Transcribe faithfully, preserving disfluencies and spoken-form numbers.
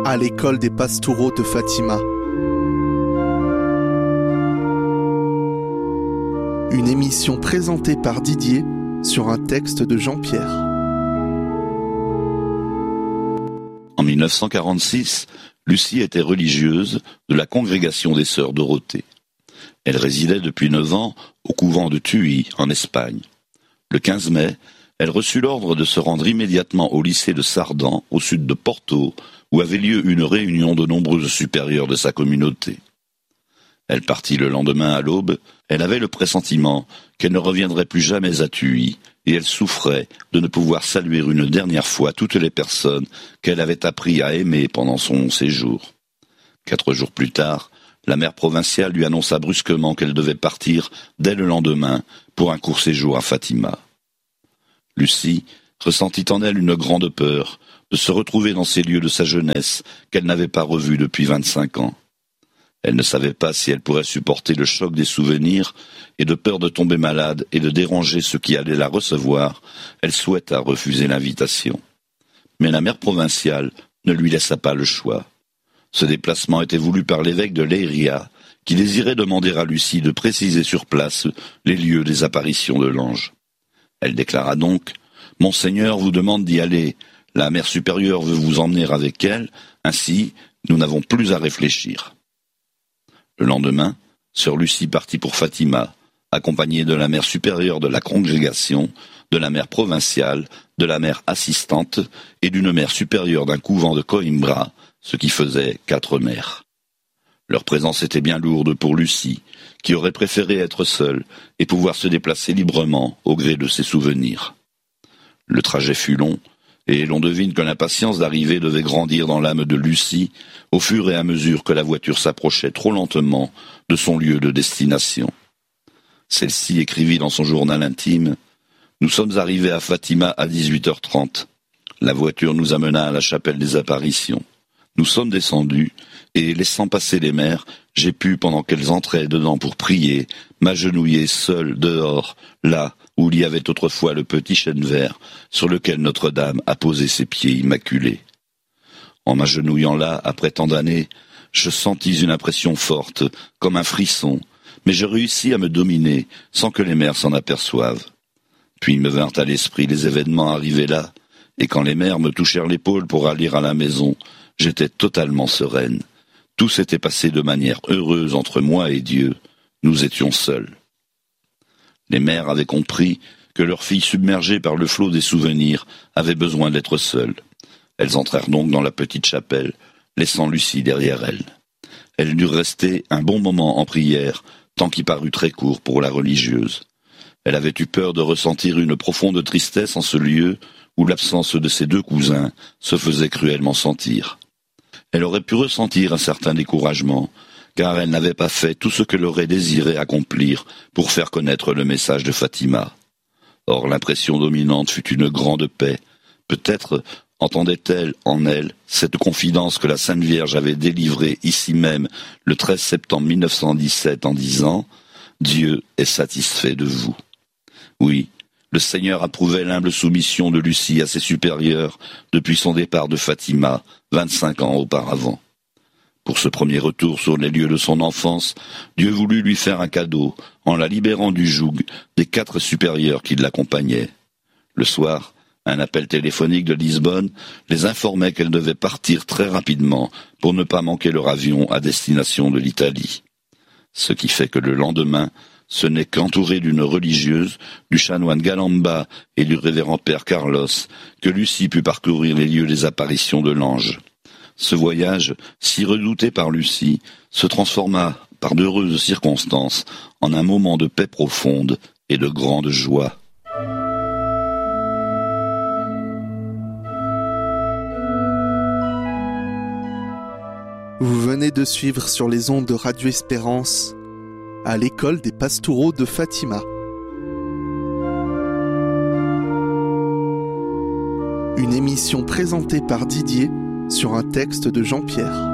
à l'école des Pastoureaux de Fatima. Une émission présentée par Didier sur un texte de Jean-Pierre. En mille neuf cent quarante-six, Lucie était religieuse de la congrégation des Sœurs Dorothée. Elle résidait depuis neuf ans au couvent de Tuy, en Espagne. Le quinze mai, elle reçut l'ordre de se rendre immédiatement au lycée de Sardan, au sud de Porto, où avait lieu une réunion de nombreuses supérieures de sa communauté. Elle partit le lendemain à l'aube. Elle avait le pressentiment qu'elle ne reviendrait plus jamais à Tuy, et elle souffrait de ne pouvoir saluer une dernière fois toutes les personnes qu'elle avait appris à aimer pendant son séjour. Quatre jours plus tard, la mère provinciale lui annonça brusquement qu'elle devait partir dès le lendemain pour un court séjour à Fatima. Lucie ressentit en elle une grande peur de se retrouver dans ces lieux de sa jeunesse qu'elle n'avait pas revus depuis vingt-cinq ans. Elle ne savait pas si elle pourrait supporter le choc des souvenirs, et de peur de tomber malade et de déranger ceux qui allaient la recevoir, elle souhaita refuser l'invitation. Mais la mère provinciale ne lui laissa pas le choix. Ce déplacement était voulu par l'évêque de Leiria, qui désirait demander à Lucie de préciser sur place les lieux des apparitions de l'ange. Elle déclara donc « Monseigneur vous demande d'y aller. La mère supérieure veut vous emmener avec elle, ainsi nous n'avons plus à réfléchir. » Le lendemain, sœur Lucie partit pour Fatima, accompagnée de la mère supérieure de la congrégation, de la mère provinciale, de la mère assistante et d'une mère supérieure d'un couvent de Coimbra, ce qui faisait quatre mères. Leur présence était bien lourde pour Lucie, qui aurait préféré être seule et pouvoir se déplacer librement au gré de ses souvenirs. Le trajet fut long, et l'on devine que l'impatience d'arriver devait grandir dans l'âme de Lucie au fur et à mesure que la voiture s'approchait trop lentement de son lieu de destination. Celle-ci écrivit dans son journal intime « Nous sommes arrivés à Fatima à dix-huit heures trente. La voiture nous amena à la chapelle des apparitions. Nous sommes descendus, et laissant passer les mères, j'ai pu, pendant qu'elles entraient dedans pour prier, m'agenouiller seul dehors, là où il y avait autrefois le petit chêne vert sur lequel Notre-Dame a posé ses pieds immaculés. En m'agenouillant là, après tant d'années, je sentis une impression forte, comme un frisson, mais je réussis à me dominer sans que les mères s'en aperçoivent. Puis me vinrent à l'esprit les événements arrivés là, et quand les mères me touchèrent l'épaule pour aller à la maison, j'étais totalement sereine. Tout s'était passé de manière heureuse entre moi et Dieu. Nous étions seuls. Les mères avaient compris que leur fille submergée par le flot des souvenirs avait besoin d'être seule. Elles entrèrent donc dans la petite chapelle, laissant Lucie derrière elles. Elles durent rester un bon moment en prière, temps qui parut très court pour la religieuse. Elle avait eu peur de ressentir une profonde tristesse en ce lieu où l'absence de ses deux cousins se faisait cruellement sentir. Elle aurait pu ressentir un certain découragement, car elle n'avait pas fait tout ce qu'elle aurait désiré accomplir pour faire connaître le message de Fatima. Or l'impression dominante fut une grande paix. Peut-être entendait-elle en elle cette confidence que la Sainte Vierge avait délivrée ici même le treize septembre mille neuf cent dix-sept en disant « Dieu est satisfait de vous ». Oui, le Seigneur approuvait l'humble soumission de Lucie à ses supérieurs depuis son départ de Fatima, vingt-cinq ans auparavant. Pour ce premier retour sur les lieux de son enfance, Dieu voulut lui faire un cadeau en la libérant du joug des quatre supérieurs qui l'accompagnaient. Le soir, un appel téléphonique de Lisbonne les informait qu'elles devaient partir très rapidement pour ne pas manquer leur avion à destination de l'Italie. Ce qui fait que le lendemain, ce n'est qu'entouré d'une religieuse, du chanoine Galamba et du révérend père Carlos, que Lucie put parcourir les lieux des apparitions de l'ange. Ce voyage, si redouté par Lucie, se transforma, par d'heureuses circonstances, en un moment de paix profonde et de grande joie. Vous venez de suivre sur les ondes de Radio Espérance à l'école des Pastoureaux de Fatima. Une émission présentée par Didier sur un texte de Jean-Pierre.